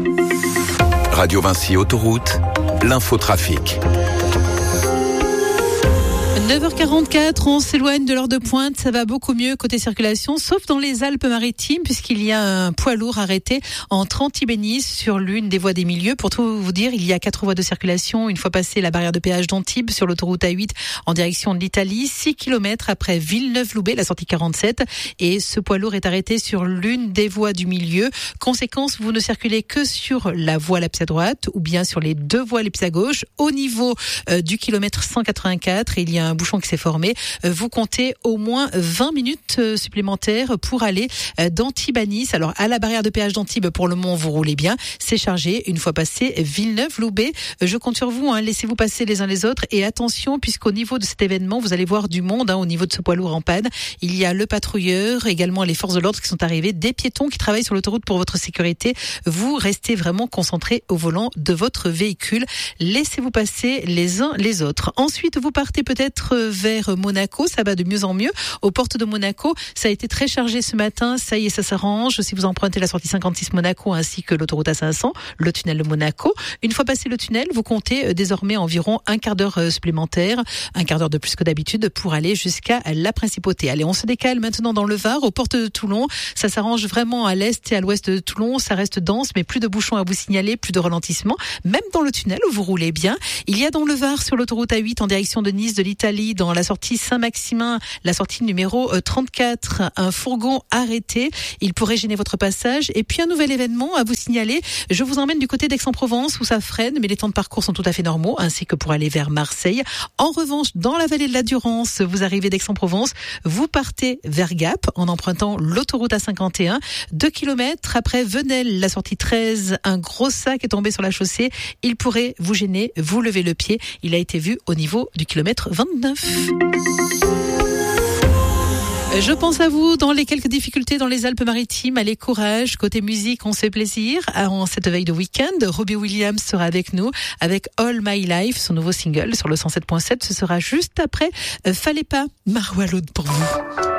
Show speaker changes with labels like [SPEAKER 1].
[SPEAKER 1] Radio Vinci Autoroute, l'infotrafic.
[SPEAKER 2] 9h44, on s'éloigne de l'heure de pointe, ça va beaucoup mieux côté circulation, sauf dans les Alpes-Maritimes, puisqu'il y a un poids lourd arrêté entre Antibes-Nice sur l'une des voies des milieux. Pour tout vous dire, il y a 4 voies de circulation, une fois passé la barrière de péage d'Antibes sur l'autoroute A8 en direction de l'Italie, 6 km après Villeneuve-Loubet, la sortie 47, et ce poids lourd est arrêté sur l'une des voies du milieu. Conséquence, vous ne circulez que sur la voie la plus à droite, ou bien sur les 2 voies les plus à gauche. Au niveau du kilomètre 184, il y a un bouchon qui s'est formé. Vous comptez au moins 20 minutes supplémentaires pour aller d'Antibes à Nice. Alors, à la barrière de péage d'Antibes, pour le moment, vous roulez bien. C'est chargé. Une fois passé Villeneuve-Loubet, je compte sur vous. Laissez-vous passer les uns les autres. Et attention, puisqu'au niveau de cet événement, vous allez voir du monde. Au niveau de ce poids lourd en panne, il y a le patrouilleur, également les forces de l'ordre qui sont arrivées, des piétons qui travaillent sur l'autoroute pour votre sécurité. Vous restez vraiment concentrés au volant de votre véhicule. Laissez-vous passer les uns les autres. Ensuite, vous partez peut-être vers Monaco, ça va de mieux en mieux. Aux portes de Monaco, ça a été très chargé ce matin, ça y est, ça s'arrange. Si vous empruntez la sortie 56 Monaco ainsi que l'autoroute A500, le tunnel de Monaco, une fois passé le tunnel, vous comptez désormais environ un quart d'heure supplémentaire, un quart d'heure de plus que d'habitude pour aller jusqu'à la Principauté. Allez, on se décale maintenant dans le Var, aux portes de Toulon. Ça s'arrange vraiment à l'est et à l'ouest de Toulon. Ça reste dense, mais plus de bouchons à vous signaler, plus de ralentissement. Même dans le tunnel où vous roulez bien. Il y a dans le Var, sur l'autoroute A8 en direction de Nice, de l'Italie, dans la sortie Saint-Maximin, la sortie numéro 34, un fourgon arrêté. Il pourrait gêner votre passage. Et puis un nouvel événement à vous signaler. Je vous emmène du côté d'Aix-en-Provence où ça freine, mais les temps de parcours sont tout à fait normaux, ainsi que pour aller vers Marseille. En revanche, dans la vallée de la Durance, vous arrivez d'Aix-en-Provence, vous partez vers Gap en empruntant l'autoroute A51. 2 km après Venelle, la sortie 13, un gros sac est tombé sur la chaussée. Il pourrait vous gêner, vous levez le pied. Il a été vu au niveau du kilomètre 29. Je pense à vous dans les quelques difficultés dans les Alpes-Maritimes. Allez, courage. Côté musique, on se fait plaisir. En cette veille de week-end, Robbie Williams sera avec nous avec All My Life, son nouveau single sur le 107.7. Ce sera juste après Fallait pas, Marwa Loud pour vous.